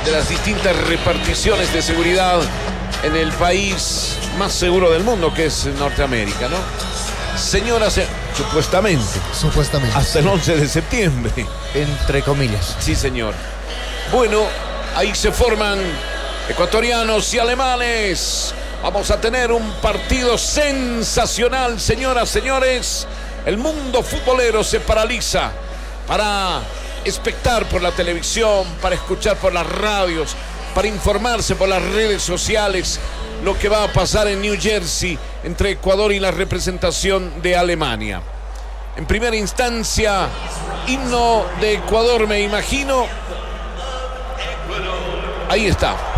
de las distintas reparticiones de seguridad en el país más seguro del mundo, que es Norteamérica, ¿no? Señoras, supuestamente. Supuestamente. Hasta el 11 de septiembre. Entre comillas. Sí, señor. Bueno, ahí se forman ecuatorianos y alemanes. Vamos a tener un partido sensacional, señoras, señores. El mundo futbolero se paraliza para expectar por la televisión, para escuchar por las radios, para informarse por las redes sociales lo que va a pasar en New Jersey entre Ecuador y la representación de Alemania. En primera instancia, himno de Ecuador, me imagino. Ahí está.